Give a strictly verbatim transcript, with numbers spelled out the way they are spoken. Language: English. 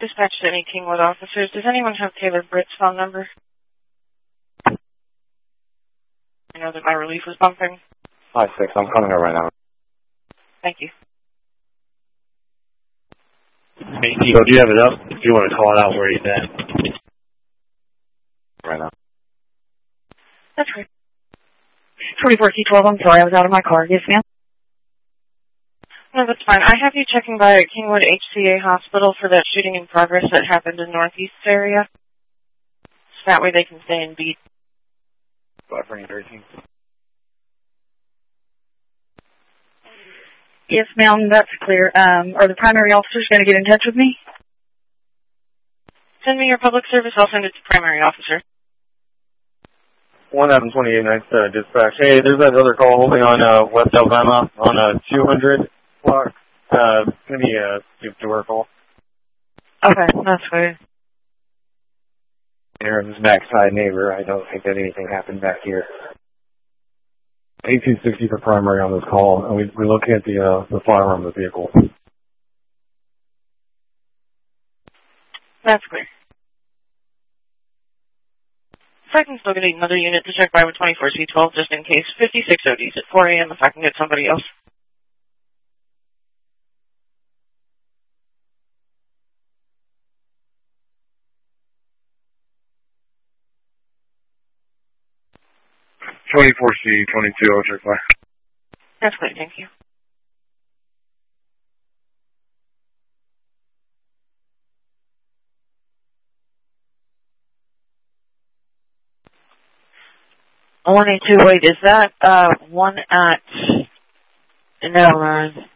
dispatch to any Kingwood officers. Does anyone have Taylor Britt's phone number? I know that my relief was bumping. five six, I'm calling her right now. Thank you. Hey, Eagle, do you have it up? If you want to call it out where he's at. Right now. That's right. twenty-four T twelve, I'm sorry, I was out of my car. Yes, ma'am? No, that's fine. I have you checking by at Kingwood H C A Hospital for that shooting in progress that happened in Northeast area. So that way they can stay in beat. Yes, ma'am, that's clear. Um, are the primary officers going to get in touch with me? Send me your public service. I'll send it to primary officer. one Adam twenty-eight ninth uh, dispatch. Hey, there's that other call holding on uh, West Alabama on uh, two hundred block. Uh, it's going to be a uh, to work call. Okay, that's weird. Aaron's backside neighbor. I don't think that anything happened back here. eighteen sixty for primary on this call, and we, we're looking at the uh, the firearm of the vehicle. That's clear. If I can still get another unit to check by with twenty-four C twelve just in case. fifty-six O Ds at four A M if I can get somebody else. twenty-four C twenty-two, I'll check by. That's clear, thank you. one eighty-two, wait, is that uh, one at... No, uh,